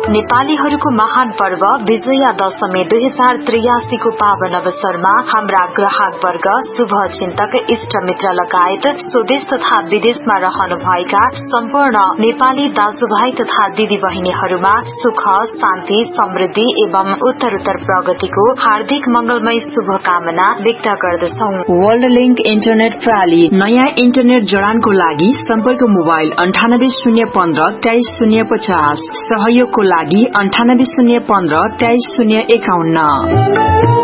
नेपालीहरूको महान पर्व विजया दशमी 2083 को पावन अवसरमा हाम्रा ग्राहक वर्ग, शुभ चिन्तक, इष्ट मित्र लगायत स्वदेश तथा विदेशमा रहनुभएका सम्पूर्ण नेपाली दाजुभाइ तथा दिदी बहिनीहरूमा सुख, शान्ति, समृद्धि एवं उत्तरोत्तर प्रगतिको हार्दिक मंगलमय शुभकामना व्यक्त गर्दछौं। वर्ल्ड लिंक इन्टरनेट प्रणाली नयाँ इन्टरनेट जडानको लागि सम्पर्क मोबाइल 980115 23050, सहयोगको लागि 980115 23051।